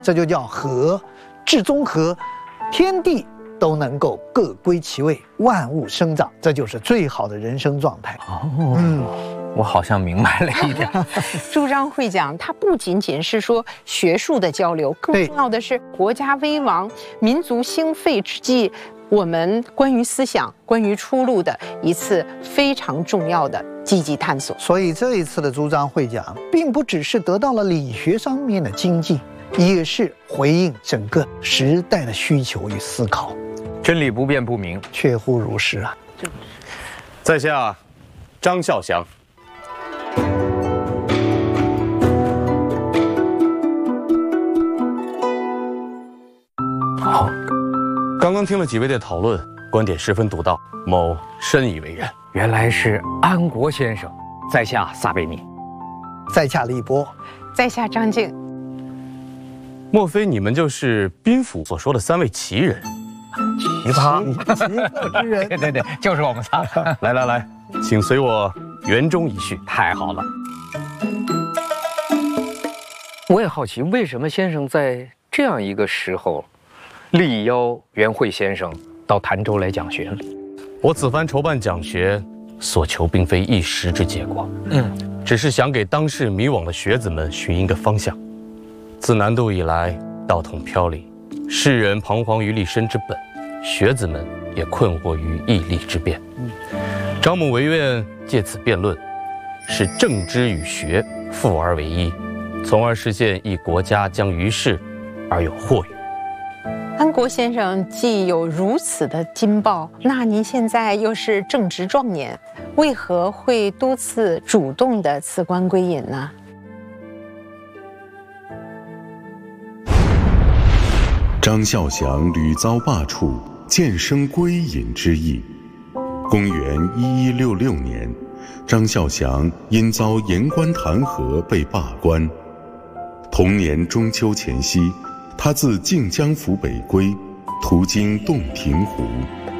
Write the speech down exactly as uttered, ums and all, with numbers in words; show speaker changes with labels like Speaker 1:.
Speaker 1: 这就叫和，至中和，天地都能够各归其位，万物生长，这就是最好的人生状态。
Speaker 2: 哦，嗯，我好像明白了一点。
Speaker 3: 朱章会讲，它不仅仅是说学术的交流，更重要的是国家危亡、民族兴废之际，我们关于思想、关于出路的一次非常重要的积极探索。
Speaker 1: 所以这一次的朱章会讲，并不只是得到了理学上面的经济，也是回应整个时代的需求与思考。
Speaker 2: 真理不辩不明，
Speaker 1: 确乎如是啊！
Speaker 4: 在下张孝祥。好，刚刚听了几位的讨论，观点十分独到，某深以为然。
Speaker 2: 原来是安国先生，在下撒贝宁，
Speaker 1: 在下李波，
Speaker 3: 在下张静。
Speaker 4: 莫非你们就是宾府所说的三位奇人？
Speaker 2: 奇葩，
Speaker 1: 奇葩之人。
Speaker 2: 对对对，就是我们仨。
Speaker 4: 来来来，请随我园中一叙。
Speaker 2: 太好了。我也好奇，为什么先生在这样一个时候，力邀袁慧先生到潭州来讲学呢？
Speaker 4: 我此番筹办讲学，所求并非一时之结果，嗯，只是想给当世迷惘的学子们寻一个方向。自南渡以来，道统飘零，世人彷徨于立身之本，学子们也困惑于义利之变。张某惟愿借此辩论，使政知与学复而为一，从而实现一国家将于世而有获于。
Speaker 3: 安国先生既有如此的金报，那您现在又是正值壮年，为何会多次主动的辞官归隐呢？
Speaker 5: 张孝祥屡遭罢黜，渐生归隐之意。公元一一六六年，张孝祥因遭言官弹劾被罢官。同年中秋前夕，他自靖江府北归，途经洞庭湖，